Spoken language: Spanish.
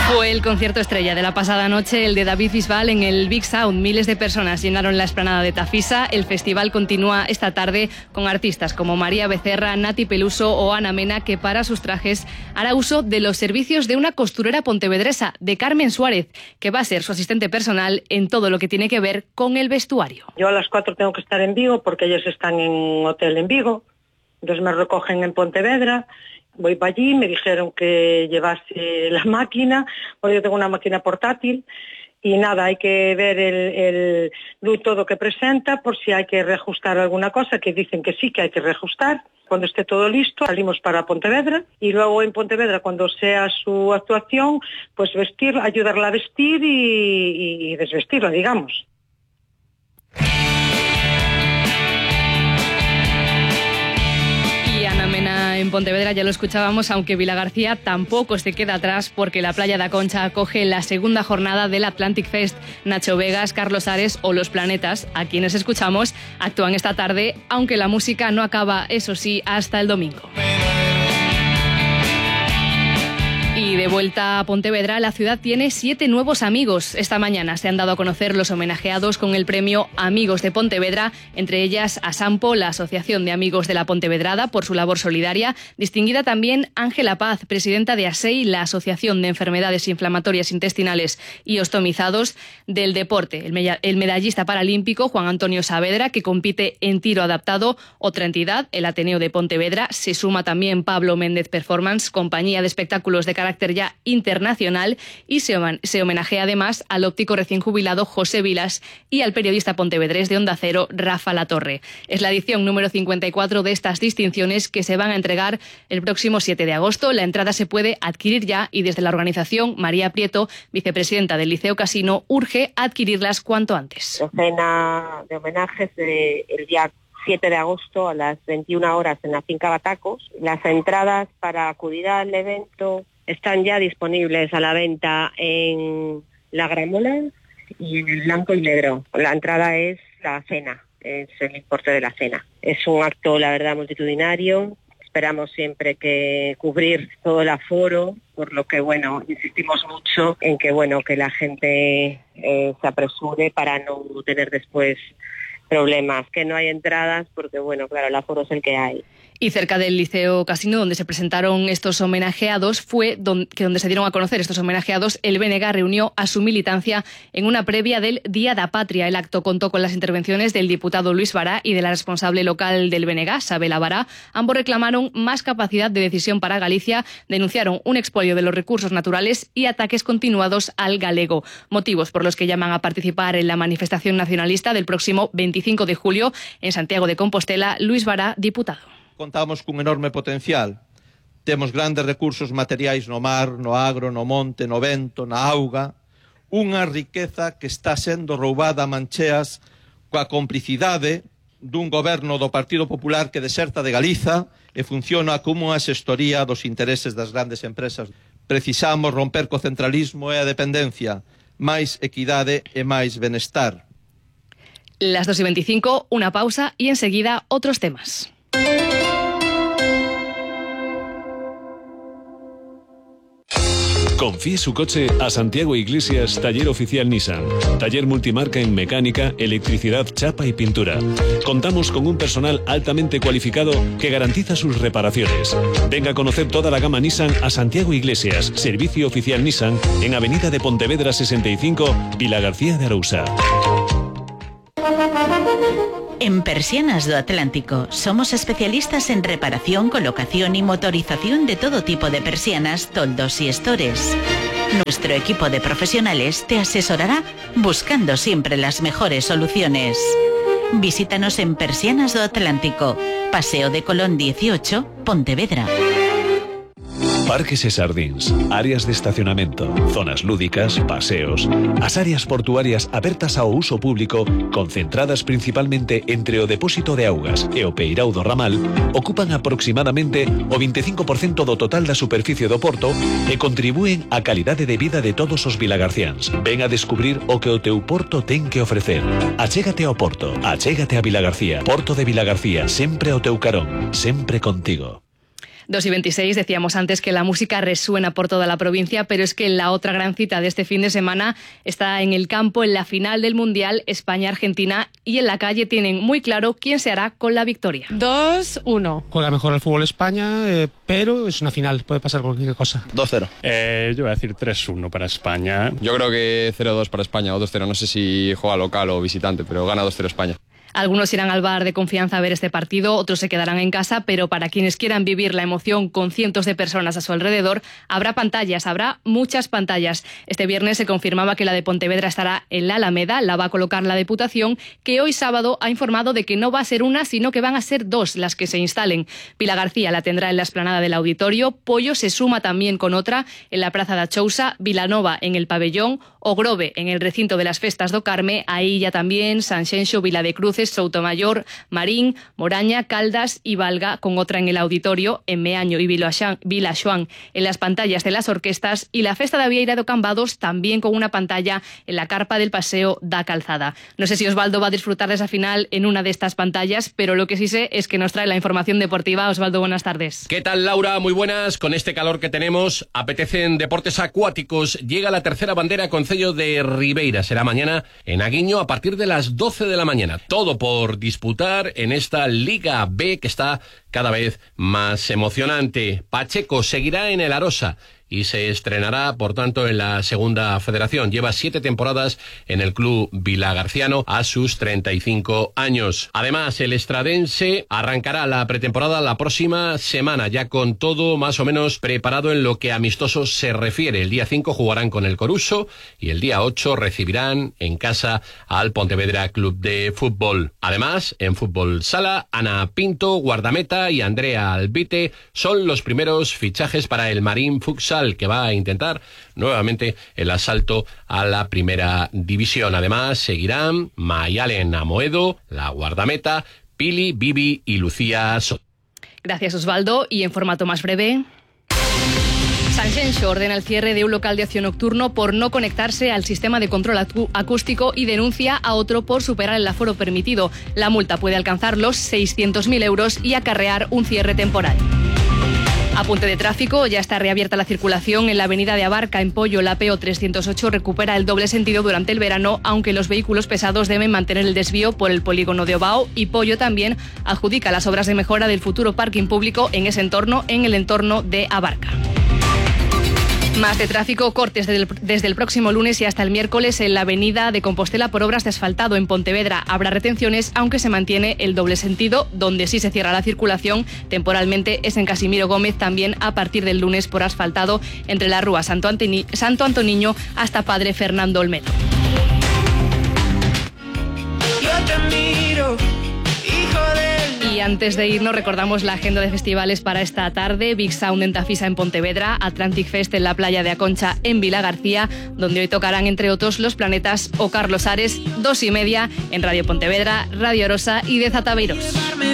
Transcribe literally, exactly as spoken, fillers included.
Fue el concierto estrella de la pasada noche, el de David Bisbal en el Big Sound. Miles de personas llenaron la explanada de Tafisa. El festival continúa esta tarde con artistas como María Becerra, Nati Peluso o Ana Mena, que para sus trajes hará uso de los servicios de una costurera pontevedresa, de Carmen Suárez, que va a ser su asistente personal en todo lo que tiene que ver con el vestuario. Yo a las cuatro tengo que estar en Vigo porque ellos están en un hotel en Vigo, entonces me recogen en Pontevedra. Voy para allí, me dijeron que llevase la máquina, porque yo tengo una máquina portátil, y nada, hay que ver el, el look todo que presenta, por si hay que reajustar alguna cosa, que dicen que sí, que hay que reajustar. Cuando esté todo listo, salimos para Pontevedra, y luego en Pontevedra, cuando sea su actuación, pues vestir, ayudarla a vestir y, y desvestirla, digamos. En Pontevedra ya lo escuchábamos, aunque Vilagarcía tampoco se queda atrás porque la playa da Concha acoge la segunda jornada del Atlantic Fest. Nacho Vegas, Carlos Ares o Los Planetas, a quienes escuchamos, actúan esta tarde, aunque la música no acaba, eso sí, hasta el domingo. Y de vuelta a Pontevedra, la ciudad tiene siete nuevos amigos. Esta mañana se han dado a conocer los homenajeados con el premio Amigos de Pontevedra, entre ellas ASAMPO, la Asociación de Amigos de la Pontevedrada, por su labor solidaria. Distinguida también Ángela Paz, presidenta de ASEI, la Asociación de Enfermedades Inflamatorias Intestinales y Ostomizados del Deporte. El medallista paralímpico Juan Antonio Saavedra, que compite en tiro adaptado. Otra entidad, el Ateneo de Pontevedra. Se suma también Pablo Méndez Performance, compañía de espectáculos de carácter ya internacional, y se, se homenajea además al óptico recién jubilado José Vilas y al periodista pontevedrés de Onda Cero, Rafa Latorre. Es la edición número cincuenta y cuatro de estas distinciones que se van a entregar el próximo siete de agosto. La entrada se puede adquirir ya y desde la organización, María Prieto, vicepresidenta del Liceo Casino, urge adquirirlas cuanto antes. La cena de homenajes de el día siete de agosto a las veintiuna horas en la finca Batacos. Las entradas para acudir al evento están ya disponibles a la venta en la Gramola y en el blanco y negro. La entrada es la cena, es el importe de la cena. Es un acto, la verdad, multitudinario. Esperamos siempre que cubrir todo el aforo, por lo que, bueno, insistimos mucho en que, bueno, que la gente eh, se apresure para no tener después problemas, que no hay entradas, porque, bueno, claro, el aforo es el que hay. Y cerca del Liceo Casino, donde se presentaron estos homenajeados, fue donde, que donde se dieron a conocer estos homenajeados, el B N G reunió a su militancia en una previa del Día da Patria. El acto contó con las intervenciones del diputado Luis Bará y de la responsable local del B N G, Sabela Bará. Ambos reclamaron más capacidad de decisión para Galicia, denunciaron un expolio de los recursos naturales y ataques continuados al galego. Motivos por los que llaman a participar en la manifestación nacionalista del próximo veinticinco de julio en Santiago de Compostela. Luis Bará, diputado. Contamos cun enorme potencial. Temos grandes recursos materiais no mar, no agro, no monte, no vento, na auga. Unha riqueza que está sendo roubada a mancheas coa complicidade dun goberno do Partido Popular que deserta de Galiza e funciona como unha xestoría dos intereses das grandes empresas. Precisamos romper co centralismo e a dependencia, máis equidade e máis benestar. Las dos y veinticinco, una pausa y enseguida otros temas. Confíe su coche a Santiago Iglesias, taller oficial Nissan. Taller multimarca en mecánica, electricidad, chapa y pintura. Contamos con un personal altamente cualificado que garantiza sus reparaciones. Venga a conocer toda la gama Nissan a Santiago Iglesias, servicio oficial Nissan, en Avenida de Pontevedra sesenta y cinco, Vilagarcía de Arousa. En Persianas do Atlántico somos especialistas en reparación, colocación y motorización de todo tipo de persianas, toldos y estores. Nuestro equipo de profesionales te asesorará buscando siempre las mejores soluciones. Visítanos en Persianas do Atlántico, Paseo de Colón dieciocho, Pontevedra. Parques e Sardins, áreas de estacionamento, zonas lúdicas, paseos. As áreas portuarias abertas ao uso público, concentradas principalmente entre o depósito de augas e o peirao do ramal, ocupan aproximadamente o veinticinco por ciento do total da superficie do porto e contribúen á calidade de vida de todos os vilagarciáns. Ven a descubrir o que o teu porto ten que ofrecer. Achégate ao porto, achégate a Vilagarcía. Porto de Vilagarcía, sempre ao teu carón, sempre contigo. dos y veintiséis, decíamos antes que la música resuena por toda la provincia, pero es que la otra gran cita de este fin de semana está en el campo, en la final del Mundial España-Argentina, y en la calle tienen muy claro quién se hará con la victoria. dos uno. Juega mejor al fútbol España, eh, pero es una final, puede pasar cualquier cosa. dos cero. Eh, yo voy a decir tres uno para España. Yo creo que cero dos para España o dos cero, no sé si juega local o visitante, pero gana dos cero España. Algunos irán al bar de confianza a ver este partido, otros se quedarán en casa, pero para quienes quieran vivir la emoción con cientos de personas a su alrededor, habrá pantallas, habrá muchas pantallas. Este viernes se confirmaba que la de Pontevedra estará en la Alameda, la va a colocar la Diputación, que hoy sábado ha informado de que no va a ser una, sino que van a ser dos las que se instalen. Pilar García la tendrá en la explanada del Auditorio, Pollo se suma también con otra en la Praza da Chousa, Vilanova en el Pabellón, o Grove en el recinto de las Festas do Carme, ahí ya también Sanxenxo, Vila de Cruces, Soutomayor, Marín, Moraña, Caldas y Valga, con otra en el Auditorio, en Meaño y Vilaxoán en las pantallas de las orquestas, y la Festa da Vieira do Cambados también con una pantalla en la carpa del Paseo da Calzada. No sé si Osvaldo va a disfrutar de esa final en una de estas pantallas, pero lo que sí sé es que nos trae la información deportiva. Osvaldo, buenas tardes. ¿Qué tal, Laura? Muy buenas. Con este calor que tenemos, apetecen deportes acuáticos. Llega la tercera bandera Concello de Ribeira. Será mañana en Aguiño a partir de las doce de la mañana. Todo por disputar en esta Liga B que está cada vez más emocionante. Pacheco seguirá en el Arosa y se estrenará, por tanto, en la segunda federación. Lleva siete temporadas en el club vilagarciano a sus treinta y cinco años. Además, el estradense arrancará la pretemporada la próxima semana, ya con todo más o menos preparado en lo que amistosos se refiere. El día cinco jugarán con el Coruso y el día ocho recibirán en casa al Pontevedra Club de Fútbol. Además, en fútbol sala, Ana Pinto, guardameta, y Andrea Albite son los primeros fichajes para el Marín Futsal, que va a intentar nuevamente el asalto a la primera división. Además, seguirán Mayalen Amoedo, la guardameta, Pili, Bibi y Lucía Soto. Gracias, Osvaldo. Y en formato más breve, Sanxenxo ordena el cierre de un local de ocio nocturno por no conectarse al sistema de control acústico y denuncia a otro por superar el aforo permitido. La multa puede alcanzar los seiscientos mil euros y acarrear un cierre temporal. Apunte de tráfico, ya está reabierta la circulación en la avenida de Abarca, en Pollo. La P O trescientos ocho recupera el doble sentido durante el verano, aunque los vehículos pesados deben mantener el desvío por el polígono de Obao, y Pollo también adjudica las obras de mejora del futuro parking público en ese entorno, en el entorno de Abarca. Más de tráfico, cortes desde el, desde el próximo lunes y hasta el miércoles en la avenida de Compostela por obras de asfaltado. En Pontevedra habrá retenciones, aunque se mantiene el doble sentido. Donde sí se cierra la circulación temporalmente es en Casimiro Gómez, también a partir del lunes por asfaltado entre la Rúa Santo, Antoni, Santo Antoniño hasta Padre Fernando Olmedo. Yo te miro, hijo de... Y antes de irnos recordamos la agenda de festivales para esta tarde. Big Sound en Tafisa en Pontevedra, Atlantic Fest en la playa de Aconcha en Vilagarcía, donde hoy tocarán entre otros Los Planetas o Carlos Ares. Dos y media en Radio Pontevedra, Radio Arosa y Deza Tabeiros.